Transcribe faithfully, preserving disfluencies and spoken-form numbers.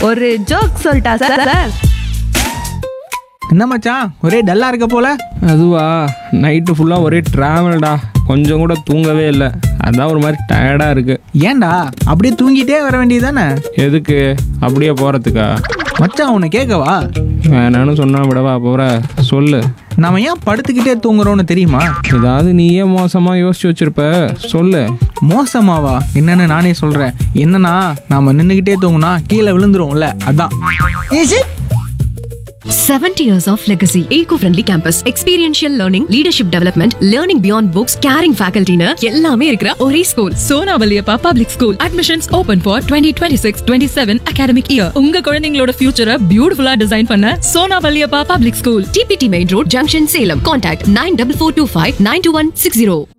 ஒரு ஜோக் சொல்லிட்டா sir sir என்ன மச்சான் ஒரே டல்லா இருக்க போல? அதுவா, நைட்டு ஃபுல்லாக ஒரே ட்ராவல்டா, கொஞ்சம் கூட தூங்கவே இல்லை. அதான் ஒரு மாதிரி டயர்டாக இருக்குது. ஏன்டா அப்படியே தூங்கிட்டே வர வேண்டியதானே? எதுக்கு அப்படியே போகிறதுக்கா? மச்சான் உன்னை கேட்கவா? வேணான்னு சொன்னா விடவா போகிற? சொல்லு. நாம ஏன் படுத்துக்கிட்டே தூங்குறோன்னு தெரியுமா? ஏதாவது நீயே மோசமாக யோசிச்சு வச்சிருப்ப, சொல்லு. மோசமாவா? என்னன்னு நானே சொல்றேன். என்னன்னா நாம நின்றுக்கிட்டே தூங்குனா கீழே விழுந்துருவோம்ல, அதான். seventy years of legacy. Eco-friendly campus. Experiential learning, leadership development, learning beyond books, caring faculty னு எல்லாமே இருக்கிற ஒரே school. Sona Valliappa public school. Admissions open for twenty twenty-six twenty-seven academic year. உங்க குழந்தைங்களோட ஃபியூச்சரை பியூட்டிஃபுல்லா டிசைன் பண்ண Sona Valliappa public school. T P T Main Road, Junction, Salem. Contact nine four four two five nine two one six zero.